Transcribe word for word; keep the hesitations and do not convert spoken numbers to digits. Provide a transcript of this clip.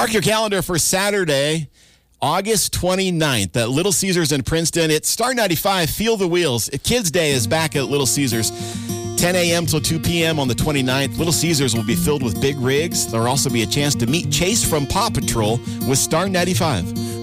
Mark your calendar for Saturday, August twenty-ninth at Little Caesars in Princeton. It's Star ninety-five, Feel the Wheels. Kids Day is back at Little Caesars. ten a.m. till two p.m. on the twenty-ninth. Little Caesars will be filled with big rigs. There will also be a chance to meet Chase from Paw Patrol with Star ninety-five.